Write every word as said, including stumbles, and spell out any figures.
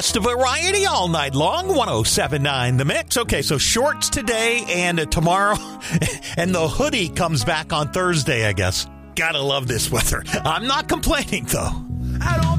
best of variety all night long. one oh seven point nine The Mix. Okay, so shorts today and uh, tomorrow, and the hoodie comes back on Thursday, I guess. Gotta love this weather. I'm not complaining, though. I don't